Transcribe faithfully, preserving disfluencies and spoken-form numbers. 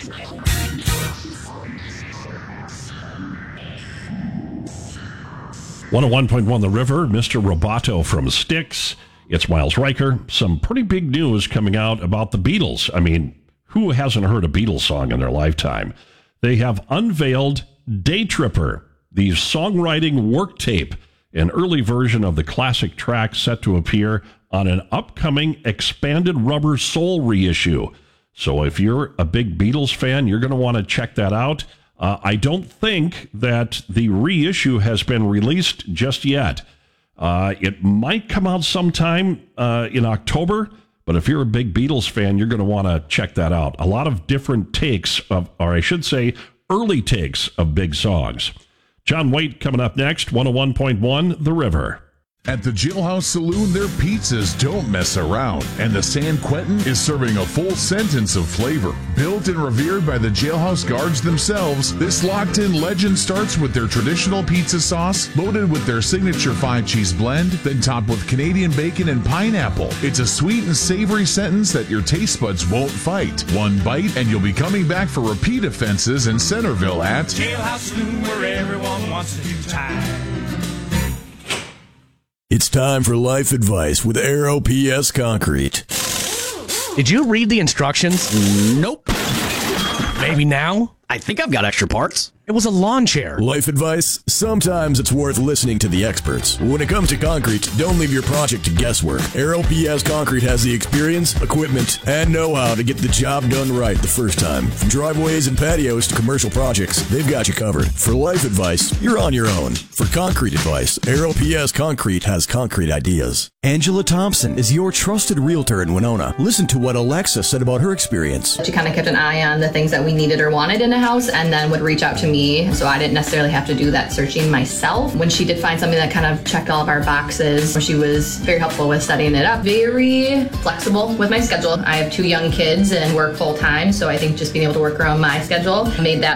one oh one point one The River, Mister Roboto from Styx. It's Miles Riker. Some pretty big news coming out about the Beatles. I mean, who hasn't heard a Beatles song in their lifetime? They have unveiled Day Tripper, the songwriting work tape, an early version of the classic track set to appear on an upcoming Expanded Rubber Soul reissue. So if you're a big Beatles fan, you're going to want to check that out. Uh, I don't think that the reissue has been released just yet. Uh, it might come out sometime uh, in October, but if you're a big Beatles fan, you're going to want to check that out. A lot of different takes of, or I should say, early takes of big songs. John Waite coming up next, one oh one point one The River. At the Jailhouse Saloon, their pizzas don't mess around, and the San Quentin is serving a full sentence of flavor. Built and revered by the Jailhouse guards themselves, this locked-in legend starts with their traditional pizza sauce, loaded with their signature five-cheese blend, then topped with Canadian bacon and pineapple. It's a sweet and savory sentence that your taste buds won't fight. One bite, and you'll be coming back for repeat offenses in Centerville at Jailhouse Saloon, where everyone wants to do time. It's time for life advice with Aero P S Concrete. Did you read the instructions? Nope. Maybe now? I think I've got extra parts. It was a lawn chair. Life advice? Sometimes it's worth listening to the experts. When it comes to concrete, don't leave your project to guesswork. Aero P S Concrete has the experience, equipment, and know-how to get the job done right the first time. From driveways and patios to commercial projects, they've got you covered. For life advice, you're on your own. For concrete advice, Aero P S Concrete has concrete ideas. Angela Thompson is your trusted realtor in Winona. Listen to what Alexa said about her experience. She kind of kept an eye on the things that we needed or wanted in a house and then would reach out to me. So I didn't necessarily have to do that searching myself. When she did find something that kind of checked all of our boxes, she was very helpful with setting it up. Very flexible with my schedule. I have two young kids and work full time, so I think just being able to work around my schedule made that